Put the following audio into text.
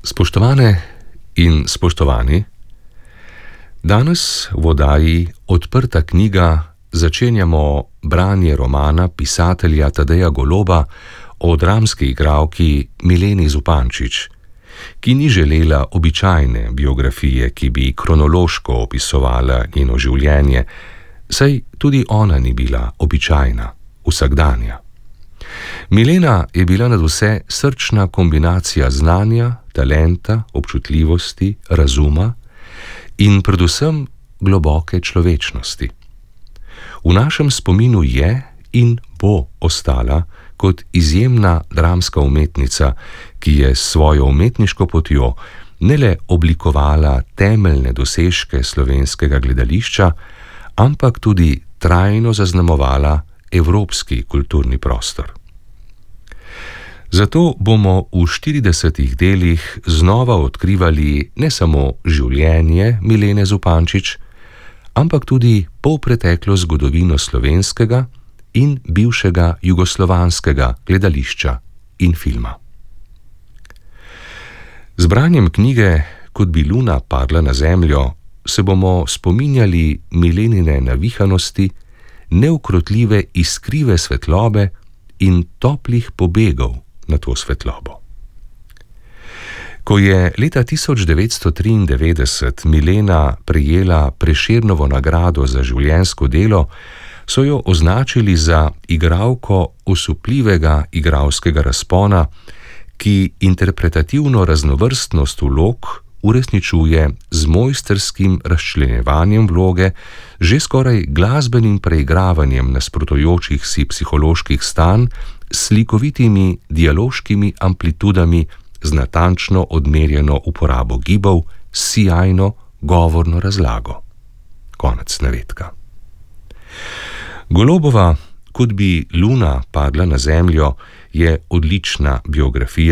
Spoštovane in spoštovani, danes v oddaji Odprta knjiga začenjamo branje romana pisatelja Tadeja Goloba o dramski igralki Mileni Zupančič, ki ni želela običajne biografije, ki bi kronološko opisovala njeno življenje, saj tudi ona ni bila običajna, vsakdanja. Milena je bila nadvse srčna kombinacija znanja, talenta, občutljivosti, razuma in predvsem globoke človečnosti. V našem spominu je in bo ostala kot izjemna dramska umetnica, ki je s svojo umetniško potjo ne le oblikovala temeljne dosežke slovenskega gledališča, ampak tudi trajno zaznamovala evropski kulturni prostor. Zato bomo v 40 delih znova odkrivali ne samo življenje Milene Zupančič, ampak tudi polpreteklo zgodovino slovenskega in bivšega jugoslovanskega gledališča in filma. Z branjem knjige Kot bi luna padla na zemljo se bomo spominjali Milenine navihanosti, neukrotljive iskrive svetlobe in toplih pobegov na to svetlobo. Ko je leta 1993 Milena prejela Prešernovo nagrado za življenjsko delo, so jo označili za igralko osupljivega igralskega razpona, ki interpretativno raznovrstnost vlog uresničuje z mojstrskim razčlenjevanjem vloge, že skoraj glasbenim preigravanjem nasprotujočih si psiholoških stanj, s slikovitimi dialoškimi amplitudami, z natančno odmerjeno uporabo gibov, s sijajno govorno razlago. Konec navedka. Golobova Kot bi luna padla na zemljo je odlična biografija,